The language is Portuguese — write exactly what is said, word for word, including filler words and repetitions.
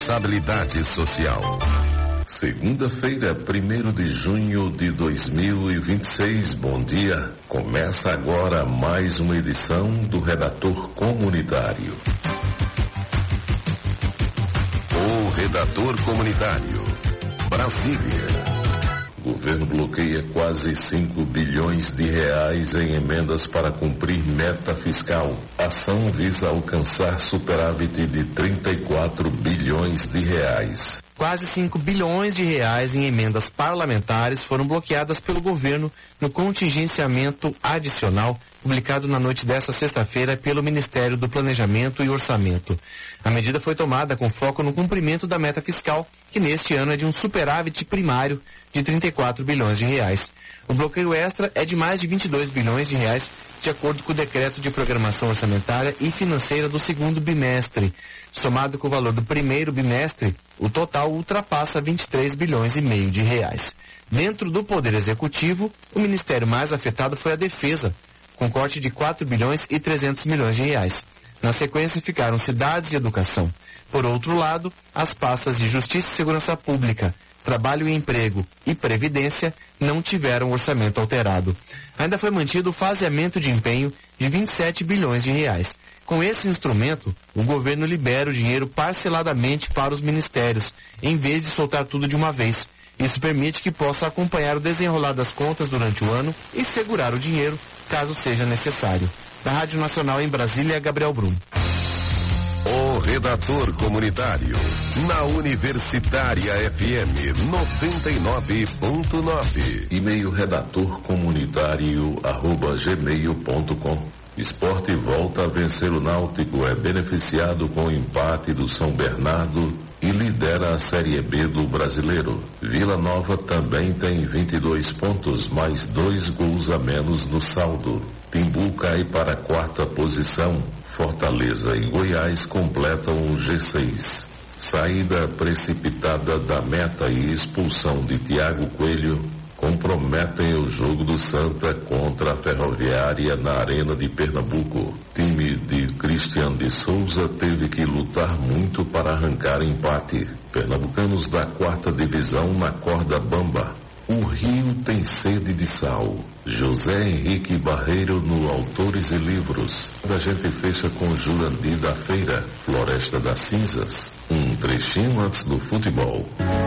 Responsabilidade social. Segunda-feira, primeiro de junho de dois mil e vinte e seis. Bom dia. Começa agora mais uma edição do Redator Comunitário. O Redator Comunitário. Brasília. O governo bloqueia quase cinco bilhões de reais em emendas para cumprir meta fiscal. A ação visa alcançar superávit de trinta e quatro bilhões de reais. Quase cinco bilhões de reais em emendas parlamentares foram bloqueadas pelo governo no contingenciamento adicional publicado na noite desta sexta-feira pelo Ministério do Planejamento e Orçamento. A medida foi tomada com foco no cumprimento da meta fiscal, que neste ano é de um superávit primário de trinta e quatro bilhões de reais. O bloqueio extra é de mais de vinte e dois bilhões de reais, de acordo com o decreto de programação orçamentária e financeira do segundo bimestre. Somado com o valor do primeiro bimestre, o total ultrapassa vinte e três bilhões e meio de reais. Dentro do Poder Executivo, o ministério mais afetado foi a Defesa, com corte de quatro bilhões e trezentos milhões de reais. Na sequência ficaram Cidades e Educação. Por outro lado, as pastas de Justiça e Segurança Pública, Trabalho e Emprego e Previdência não tiveram orçamento alterado. Ainda foi mantido o faseamento de empenho de vinte e sete bilhões de reais. Com esse instrumento, o governo libera o dinheiro parceladamente para os ministérios, em vez de soltar tudo de uma vez. Isso permite que possa acompanhar o desenrolar das contas durante o ano e segurar o dinheiro, caso seja necessário. Da Rádio Nacional em Brasília, Gabriel Brum. O Redator Comunitário, na Universitária F M noventa e nove ponto nove. E-mail redator comunitário arroba gmail ponto com. Esporte volta a vencer o Náutico, é beneficiado com o empate do São Bernardo e lidera a Série B do Brasileiro. Vila Nova também tem vinte e dois pontos, mais dois gols a menos no saldo. Timbu cai para a quarta posição. Fortaleza e Goiás completam o G seis. Saída precipitada da meta e expulsão de Thiago Coelho comprometem o jogo do Santa contra a Ferroviária na Arena de Pernambuco. Time de Cristian de Souza teve que lutar muito para arrancar empate. Pernambucanos da quarta divisão na corda bamba. O Rio tem sede de sal. José Henrique Barreiro no Autores e Livros. A gente fecha com Jurandir da Feira, Floresta das Cinzas. Um trechinho antes do futebol.